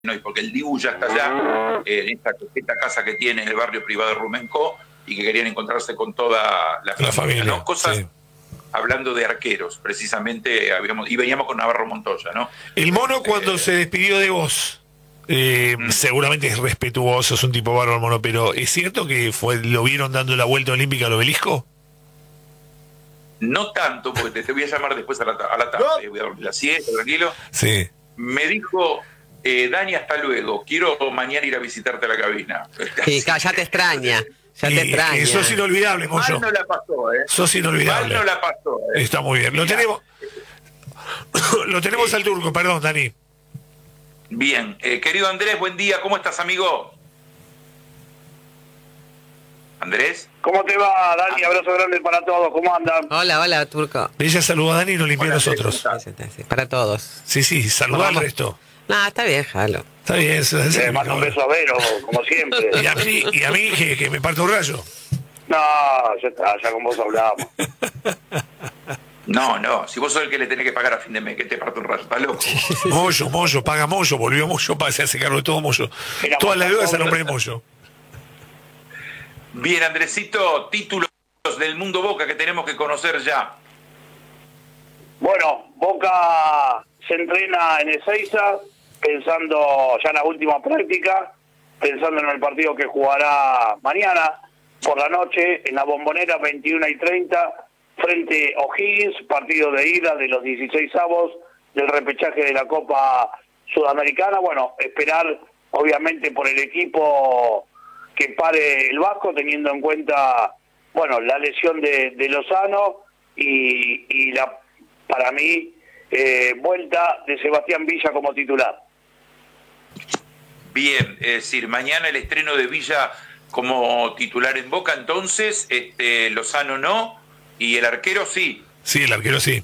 ¿no? Y porque el Dibu ya está allá, en esta casa que tiene en el barrio privado de Rumencó, y que querían encontrarse con toda la familia, ¿no? Cosas, sí. Hablando de arqueros, precisamente, y veníamos con Navarro Montoya, ¿no? El Mono cuando se despidió de vos, seguramente es respetuoso, es un tipo bárbaro el Mono, pero ¿es cierto que lo vieron dando la vuelta olímpica al obelisco? No tanto, porque te voy a llamar después a la tarde, voy a dormir la siesta, tranquilo. Sí. Me dijo, Dani, hasta luego, quiero mañana ir a visitarte a la cabina. Sí, ya te extraña. Ya te extraña. Eso es inolvidable, Moyo. Mal no la pasó, Sos inolvidable. Mal no la pasó, Está muy bien. Lo tenemos al turco, perdón, Dani. Bien. Querido Andrés, buen día. ¿Cómo estás, amigo? ¿Andrés? ¿Cómo te va, Dani? Abrazo grande para todos. ¿Cómo andan? Hola, turco. Ella saludó a Dani y nos limpió a nosotros. Sí, para todos. Sí, saludá al resto. No, está bien, jalo. Está bien. Le mando un beso a Vero, como siempre. Y a mí que me parto un rayo. No, ya está, ya con vos hablamos. No, si vos sos el que le tenés que pagar a fin de mes, que te parto un rayo, ¿estás loco? Moyo, paga Moyo, volvió Moyo, se hace cargo de todo Moyo. Todas las deudas a nombre de Moyo. Bien, Andresito, títulos del mundo Boca que tenemos que conocer ya. Bueno, Boca se entrena en Ezeiza, pensando ya en la última práctica, pensando en el partido que jugará mañana por la noche en la Bombonera 21:30 frente a O'Higgins, partido de ida de los 16avos del repechaje de la Copa Sudamericana. Bueno, esperar obviamente por el equipo que pare el Vasco, teniendo en cuenta, bueno, la lesión de Lozano y la, para mí, vuelta de Sebastián Villa como titular. Bien, es decir, mañana el estreno de Villa como titular en Boca, entonces, Lozano no, y el arquero sí. Sí, el arquero sí.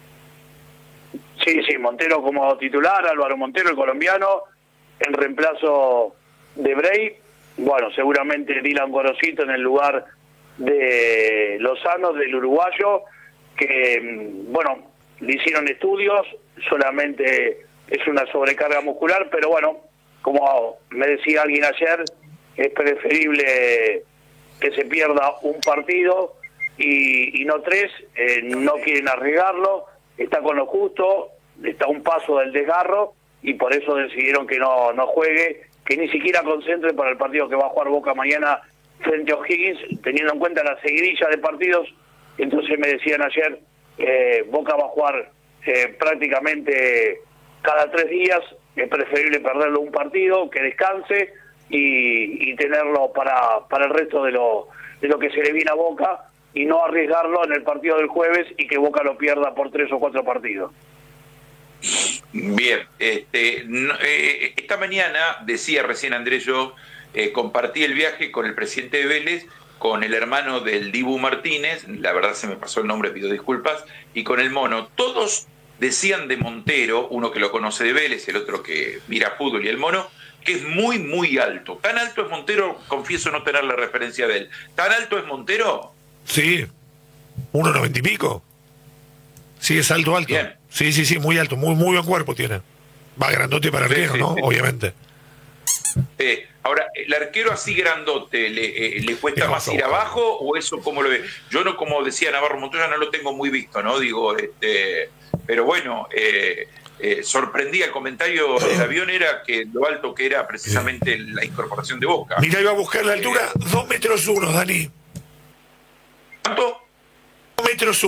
Sí, Montero como titular, Álvaro Montero, el colombiano, en reemplazo de Bray. Bueno, seguramente Dylan Gorosito en el lugar de Lozano, del uruguayo, que, bueno, le hicieron estudios, solamente es una sobrecarga muscular, pero bueno, como me decía alguien ayer, es preferible que se pierda un partido y no tres, no quieren arriesgarlo, está con lo justo, está a un paso del desgarro y por eso decidieron que no juegue, que ni siquiera concentre para el partido que va a jugar Boca mañana frente a O'Higgins, teniendo en cuenta la seguidilla de partidos. Entonces me decían ayer, Boca va a jugar prácticamente cada 3 días, es preferible perderlo un partido, que descanse y tenerlo para el resto de lo que se le viene a Boca y no arriesgarlo en el partido del jueves y que Boca lo pierda por 3 o 4 partidos. Bien, esta mañana, decía recién Andrés, yo compartí el viaje con el presidente de Vélez, con el hermano del Dibu Martínez, la verdad se me pasó el nombre, pido disculpas, y con el Mono. Todos decían de Montero, uno que lo conoce de Vélez, el otro que mira fútbol, y el Mono, que es muy, muy alto. Tan alto es Montero, confieso no tener la referencia de él. ¿Tan alto es Montero? Sí, 1,90 y pico. Sí, es alto. Bien. Sí, muy alto, muy buen cuerpo tiene. Va grandote para arquero, ¿no? Sí. Obviamente. Ahora, ¿el arquero así grandote le cuesta más ir abajo o eso cómo lo ve? Yo no, como decía Navarro Montoya, no lo tengo muy visto, ¿no? Digo, pero bueno, sorprendía el comentario del avión, era que lo alto que era precisamente la incorporación de Boca. Mira, iba a buscar la altura, 2,1 metros, Dani. ¿Cuánto? 2,1 metros.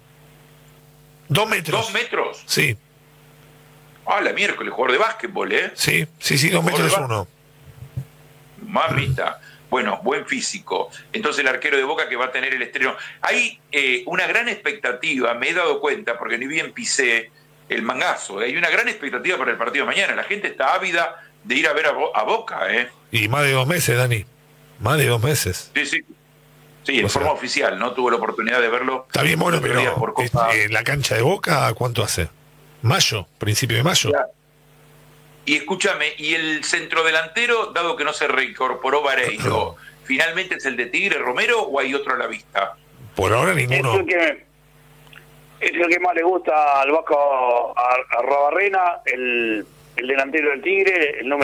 2 metros. 2 metros. Sí. La miércoles, jugador de básquetbol, ¿eh? Sí, 2 metros 1. Mamita. Bueno, buen físico. Entonces el arquero de Boca que va a tener el estreno. Hay una gran expectativa, me he dado cuenta, porque ni bien pisé el mangazo. Hay una gran expectativa para el partido de mañana. La gente está ávida de ir a ver a Boca, ¿eh? Y más de 2 meses, Dani. Más de 2 meses. Sí, en forma oficial, ¿no? Tuve la oportunidad de verlo. Está bien, bueno, pero la cancha de Boca, ¿cuánto hace? ¿Mayo? ¿Principio de mayo? Ya. Y escúchame, ¿y el centrodelantero, dado que no se reincorporó Vareiro, finalmente es el de Tigre Romero o hay otro a la vista? Por ahora ninguno. Es el que más le gusta al Vasco a Rabarrena, el el delantero del Tigre, el número